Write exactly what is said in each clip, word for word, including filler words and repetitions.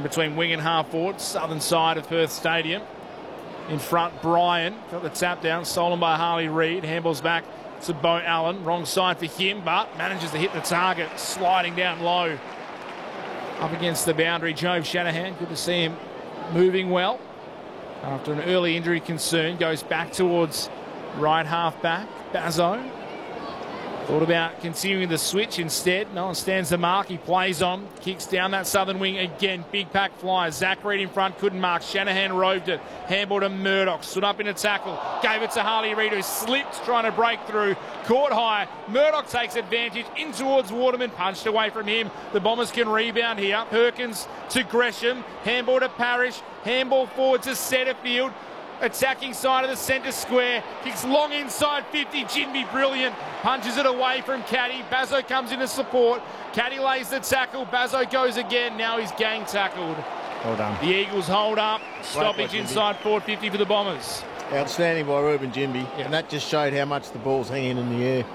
in between wing and half forward, southern side of Perth Stadium. In front, Bryan got the tap down, stolen by Harley Reid. Handballs back to Beau Allen. Wrong side for him, but manages to hit the target, sliding down low. Up against the boundary, Joe Shanahan. Good to see him moving well. After an early injury concern, goes back towards right half back, Bazzo. Thought about continuing the switch instead. No one stands the mark. He plays on. Kicks down that southern wing again. Big pack flies. Zach Reid in front. Couldn't mark. Shanahan roved it. Handball to Murdoch. Stood up in a tackle. Gave it to Harley Reid, who slipped trying to break through. Caught high. Murdoch takes advantage. In towards Waterman. Punched away from him. The Bombers can rebound here. Perkins to Gresham. Handball to Parrish. Handball forward to Setterfield. Attacking side of the centre square. Kicks long inside fifty. Ginby brilliant. Punches it away from Caddy. Bazzo comes in to support. Caddy lays the tackle. Bazzo goes again. Now he's gang tackled. Well done. The Eagles hold up. Stoppage inside forward fifty for the Bombers. Outstanding by Ruben Ginby. Yeah. And that just showed how much the ball's hanging in the air.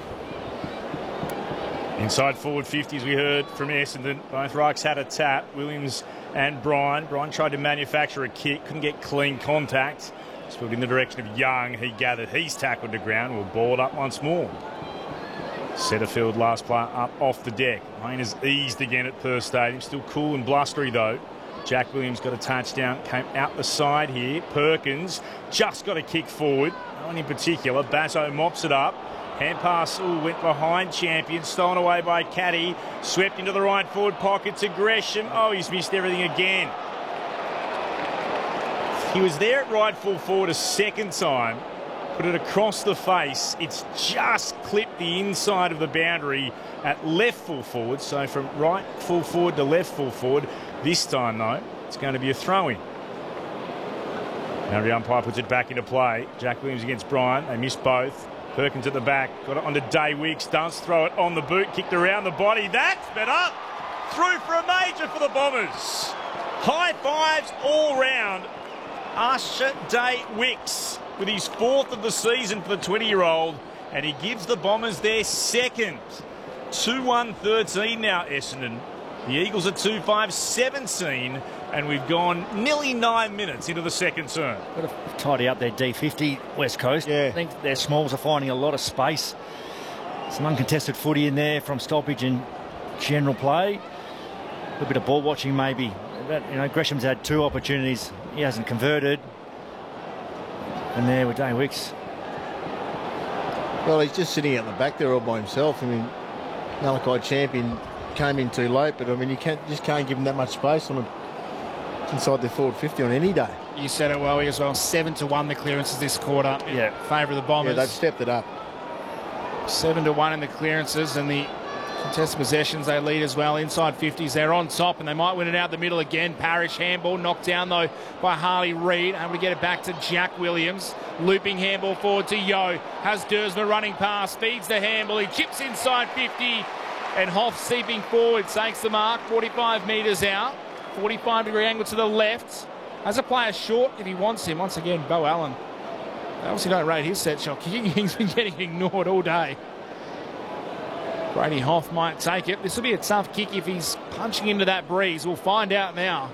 Inside forward fifty, as we heard from Essendon. Both rucks had a tap. Williams and Bryan. Bryan tried to manufacture a kick. Couldn't get clean contact. Spilled in the direction of Young. He gathered. He's tackled to ground. Will ball it up once more. Setterfield, last player up off the deck. Rain has eased again at Perth Stadium. Still cool and blustery though. Jack Williams got a touchdown. Came out the side here. Perkins just got a kick forward. No one in particular. Bazzo mops it up. Hand pass, ooh, went behind Champion, stolen away by Caddy, swept into the right forward pocket to Gresham. Oh, he's missed everything again. He was there at right full forward a second time, put it across the face. It's just clipped the inside of the boundary at left full forward, so from right full forward to left full forward. This time, though, it's going to be a throw-in. Now the umpire puts it back into play. Jack Williams against Bryan. They missed both. Perkins at the back, got it onto Day Wicks, does throw it on the boot, kicked around the body. That's better. Through for a major for the Bombers. High fives all round. Usher Day Wicks with his fourth of the season for the twenty-year-old, and he gives the Bombers their second. two one thirteen now, Essendon. The Eagles are two five seventeen, and we've gone nearly nine minutes into the second term. Got to tidy up their D fifty, West Coast. Yeah. I think their smalls are finding a lot of space. Some uncontested footy in there from stoppage and general play. A little bit of ball watching maybe. But, you know, Gresham's had two opportunities. He hasn't converted. And there with Day Wicks. Well, he's just sitting out the back there all by himself. I mean, Malachi Champion came in too late, but I mean, you can't just can't give him that much space on a, inside the forward fifty on any day. You said it well as well. Seven to one the clearances this quarter in Yeah. favour of the Bombers. Yeah, they've stepped it up. Seven to one in the clearances, and the contested possessions they lead as well. Inside fifties, they're on top, and they might win it out the middle again. Parrish handball knocked down though by Harley Reid, able to get it back to Jack Williams. Looping handball forward to Yo. Has Dersma running past, feeds the handball. He chips inside fifty, and Hoff seeping forward takes the mark. forty-five metres out, forty-five degree angle to the left. Has a player short if he wants him. Once again, Beau Allen. They obviously don't rate his set shot kicking. He's been getting ignored all day. Brady Hoff might take it. This will be a tough kick if he's punching into that breeze. We'll find out now.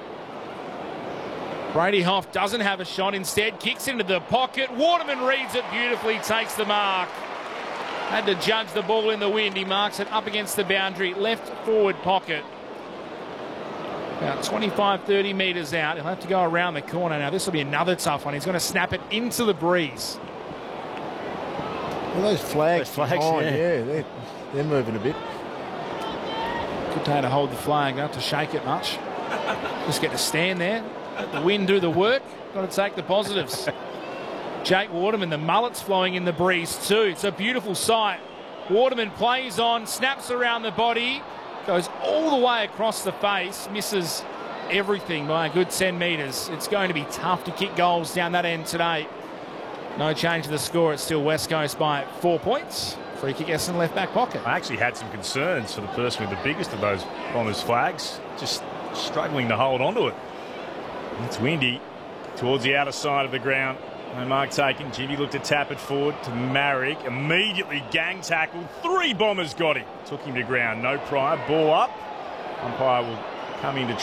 Brady Hoff doesn't have a shot. Instead, kicks into the pocket. Waterman reads it beautifully, takes the mark. Had to judge the ball in the wind. He marks it up against the boundary. Left forward pocket. About twenty-five, thirty metres out. He'll have to go around the corner. Now, this will be another tough one. He's going to snap it into the breeze. Well, those flags, Those flags, behind, yeah. yeah, they're, they're moving a bit. Good day to hold the flag. Don't have to shake it much. Just get to stand there. Let the wind do the work. Got to take the positives. Jake Waterman, the mullet's flowing in the breeze too. It's a beautiful sight. Waterman plays on, snaps around the body, goes all the way across the face, misses everything by a good ten metres. It's going to be tough to kick goals down that end today. No change to the score. It's still West Coast by four points. Free kick Essendon left back pocket. I actually had some concerns for the person with the biggest of those Bombers flags, just struggling to hold on to it. It's windy towards the outer side of the ground. No mark taken. Jimmy looked to tap it forward to Marrick. Immediately gang tackled. Three Bombers got him. Took him to ground. No prior. Ball up. Umpire will come in to